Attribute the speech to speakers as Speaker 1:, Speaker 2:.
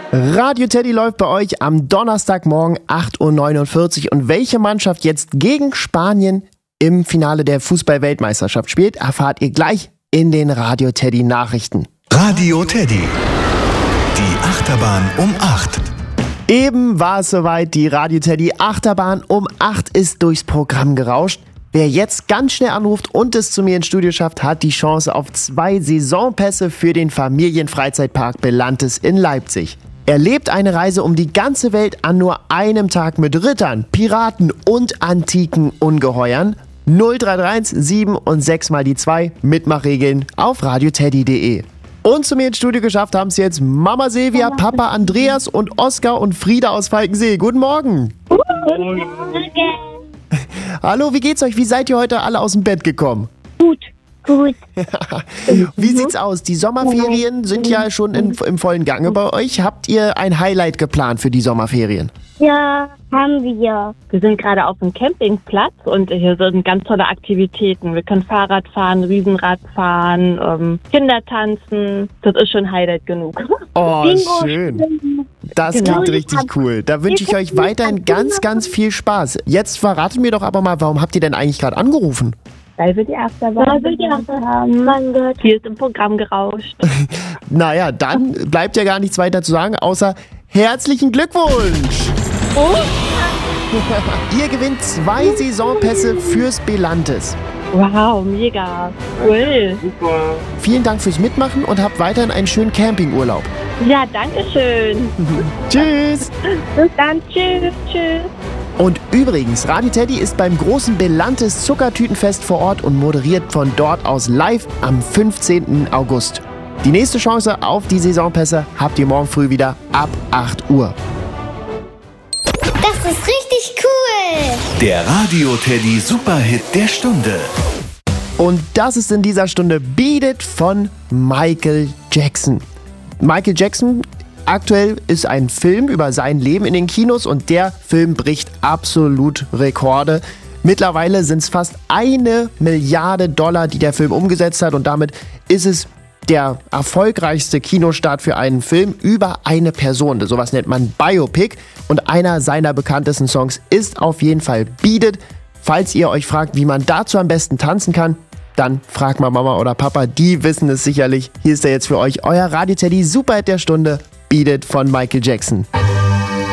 Speaker 1: Radio Teddy läuft bei euch am Donnerstagmorgen 8.49 Uhr. Und welche Mannschaft jetzt gegen Spanien im Finale der Fußball-Weltmeisterschaft spielt, erfahrt ihr gleich in den Radio Teddy Nachrichten.
Speaker 2: Radio Teddy. Die Achterbahn um 8.
Speaker 1: Eben war es soweit, die Radio Teddy Achterbahn um 8 ist durchs Programm gerauscht. Wer jetzt ganz schnell anruft und es zu mir ins Studio schafft, hat die Chance auf 2 Saisonpässe für den Familienfreizeitpark Belantes in Leipzig. Erlebt eine Reise um die ganze Welt an nur einem Tag mit Rittern, Piraten und antiken Ungeheuern. 0331 7 und 6 mal die 2 Mitmachregeln auf radioteddy.de. Und zu mir ins Studio geschafft haben es jetzt Mama Silvia, Papa Andreas und Oskar und Frieda aus Falkensee. Guten Morgen.
Speaker 3: Guten Morgen.
Speaker 1: Hallo, wie geht's euch? Wie seid ihr heute alle aus dem Bett gekommen?
Speaker 3: Gut.
Speaker 1: Wie sieht's aus? Die Sommerferien sind ja schon im vollen Gange bei euch. Habt ihr ein Highlight geplant für die Sommerferien?
Speaker 3: Ja, haben wir.
Speaker 4: Wir sind gerade auf einem Campingplatz und hier sind ganz tolle Aktivitäten. Wir können Fahrrad fahren, Riesenrad fahren, Kinder tanzen. Das ist schon Highlight genug.
Speaker 1: Oh,
Speaker 3: Bingo
Speaker 1: schön.
Speaker 3: spielen.
Speaker 1: Das
Speaker 4: Genau.
Speaker 1: klingt richtig cool. Da wünsche ich euch weiterhin ganz, ganz viel Spaß. Jetzt verratet mir doch aber mal, warum habt ihr denn eigentlich gerade angerufen?
Speaker 4: Weil wir die Achterbahn
Speaker 3: Da will ich auch haben. Mein Gott.
Speaker 4: Hier ist im Programm gerauscht.
Speaker 1: Naja, dann bleibt ja gar nichts weiter zu sagen, außer herzlichen Glückwunsch! Ihr gewinnt 2 Saisonpässe fürs Belantes.
Speaker 4: Wow, mega. Cool.
Speaker 1: Vielen Dank fürs Mitmachen und habt weiterhin einen schönen Campingurlaub.
Speaker 4: Ja, danke schön.
Speaker 1: Tschüss!
Speaker 4: Bis dann. Tschüss. Tschüss.
Speaker 1: Und übrigens, Radio Teddy ist beim großen Belantes Zuckertütenfest vor Ort und moderiert von dort aus live am 15. August. Die nächste Chance auf die Saisonpässe habt ihr morgen früh wieder ab 8 Uhr.
Speaker 5: Das ist richtig cool.
Speaker 2: Der Radio Teddy Superhit der Stunde.
Speaker 1: Und das ist in dieser Stunde Beat It von Michael Jackson. Michael Jackson aktuell ist ein Film über sein Leben in den Kinos und der Film bricht absolut Rekorde. Mittlerweile sind es fast $1 Milliarde, die der Film umgesetzt hat und damit ist es der erfolgreichste Kinostart für einen Film über eine Person. Sowas nennt man Biopic und einer seiner bekanntesten Songs ist auf jeden Fall Beat It. Falls ihr euch fragt, wie man dazu am besten tanzen kann, dann fragt mal Mama oder Papa, die wissen es sicherlich. Hier ist er jetzt für euch, euer Radio Teddy Superhit der Stunde, Beat It von Michael Jackson.